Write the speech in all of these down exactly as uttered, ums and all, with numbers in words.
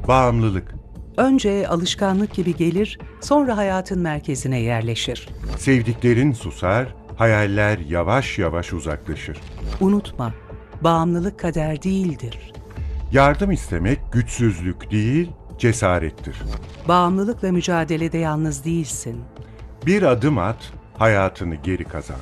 Bağımlılık. Önce alışkanlık gibi gelir, sonra hayatın merkezine yerleşir. Sevdiklerin susar, hayaller yavaş yavaş uzaklaşır. Unutma, bağımlılık kader değildir. Yardım istemek güçsüzlük değil, cesarettir. Bağımlılıkla mücadelede yalnız değilsin. Bir adım at, hayatını geri kazan.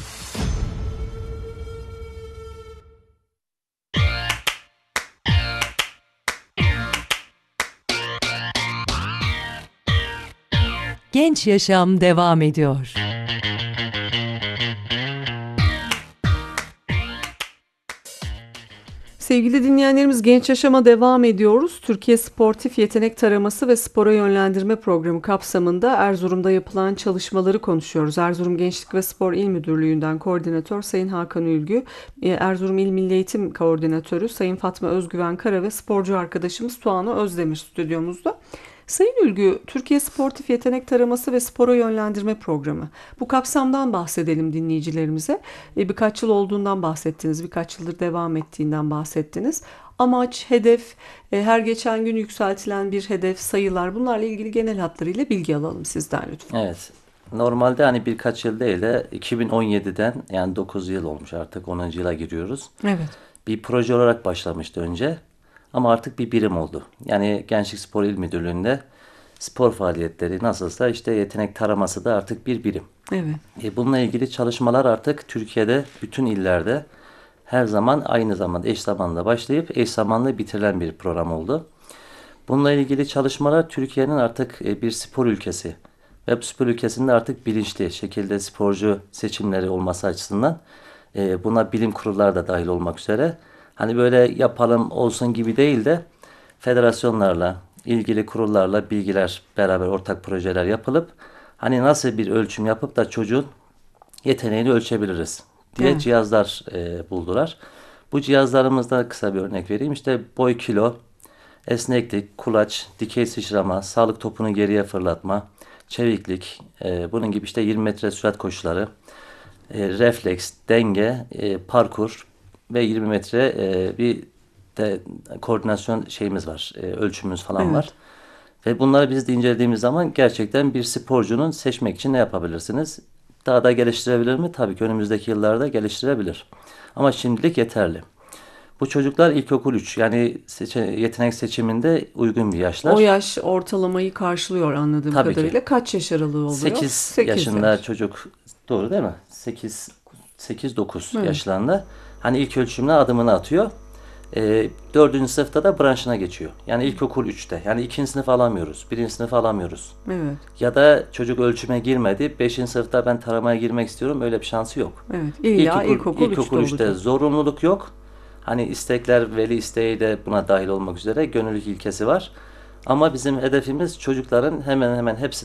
Genç Yaşam devam ediyor. Sevgili dinleyenlerimiz, Genç Yaşam'a devam ediyoruz. Türkiye Sportif Yetenek Taraması ve Spora Yönlendirme Programı kapsamında Erzurum'da yapılan çalışmaları konuşuyoruz. Erzurum Gençlik ve Spor İl Müdürlüğü'nden koordinatör Sayın Hakan Ülgü, Erzurum İl Milli Eğitim Koordinatörü Sayın Fatma Özgüven Kara ve sporcu arkadaşımız Tuana Özdemir stüdyomuzda. Sayın Ülgü, Türkiye Sportif Yetenek Taraması ve Spora Yönlendirme Programı. Bu kapsamdan bahsedelim dinleyicilerimize. Birkaç yıl olduğundan bahsettiniz, birkaç yıldır devam ettiğinden bahsettiniz. Amaç, hedef, her geçen gün yükseltilen bir hedef, sayılar, bunlarla ilgili genel hatlarıyla bilgi alalım sizden lütfen. Evet. Normalde hani birkaç yıl değil de iki bin on yediden, yani dokuz yıl olmuş, artık onuncu yıla giriyoruz. Evet. Bir proje olarak başlamıştı önce. Ama artık bir birim oldu. Yani Gençlik Spor İl Müdürlüğü'nde spor faaliyetleri nasılsa işte yetenek taraması da artık bir birim. Evet. E bununla ilgili çalışmalar artık Türkiye'de bütün illerde her zaman aynı zamanda eş zamanlı başlayıp eş zamanlı bitirilen bir program oldu. Bununla ilgili çalışmalar Türkiye'nin artık bir spor ülkesi ve bu spor ülkesinde artık bilinçli şekilde sporcu seçimleri olması açısından buna bilim kurulları da dahil olmak üzere, hani böyle yapalım olsun gibi değil de federasyonlarla, ilgili kurullarla bilgiler beraber ortak projeler yapılıp hani nasıl bir ölçüm yapıp da çocuğun yeteneğini ölçebiliriz diye Evet. cihazlar e, buldular. Bu cihazlarımızda kısa bir örnek vereyim. İşte boy, kilo, esneklik, kulaç, dikey sıçrama, sağlık topunu geriye fırlatma, çeviklik, e, bunun gibi işte yirmi metre sürat koşuları, e, refleks, denge, e, parkur ve yirmi metre e, bir de koordinasyon şeyimiz var, e, ölçümümüz falan Evet. var. Ve bunları biz de incelediğimiz zaman gerçekten bir sporcunun seçmek için ne yapabilirsiniz? Daha da geliştirebilir mi? Tabii ki önümüzdeki yıllarda geliştirebilir. Ama şimdilik yeterli. Bu çocuklar ilkokul üç, yani seçe, yetenek seçiminde uygun bir yaşlar. O yaş ortalamayı karşılıyor anladığım Tabii ki. kadarıyla. Kaç yaş aralığı oluyor? sekiz Sekiz yaşında yaş. çocuk, doğru değil mi? sekiz sekiz dokuz Evet. yaşlarında. Hani ilk ölçümle adımını atıyor. E, dördüncü sınıfta da branşına geçiyor. Yani ilkokul üçte. Yani ikinci sınıf alamıyoruz. Birinci sınıf alamıyoruz. Evet. Ya da çocuk ölçüme girmedi. Beşinci sınıfta ben taramaya girmek istiyorum. Öyle bir şansı yok. Evet. İlla ilkokul, ilkokul üçte üçte olacak. zorunluluk yok. Hani istekler, veli isteği de buna dahil olmak üzere gönüllülük ilkesi var. Ama bizim hedefimiz çocukların hemen hemen hepsi